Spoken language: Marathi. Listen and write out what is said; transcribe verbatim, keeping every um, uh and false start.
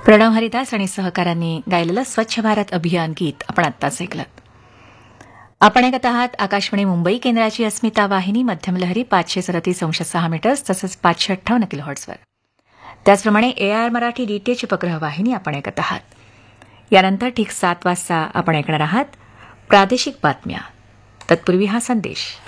प्रणव हरिदास आणि सहकाऱ्यांनी गायलेलं स्वच्छ भारत अभियान गीत आपण आत्ताच ऐकलं. आपण ऐकत आहात आकाशवाणी मुंबई केंद्राची अस्मिता वाहिनी मध्यमलहरी पाचशे सदतीस अंश सहा मीटर्स तसंच पाचशे अठ्ठावन्न किलोहर्ट्झवर. त्याचप्रमाणे ए आय आर मराठी डीटीएच उपग्रह वाहिनी आपण ऐकत आहात. यानंतर ठीक सात वाजता आपण ऐकणार आहात प्रादेशिक बातम्या. तत्पूर्वी हा संदेश.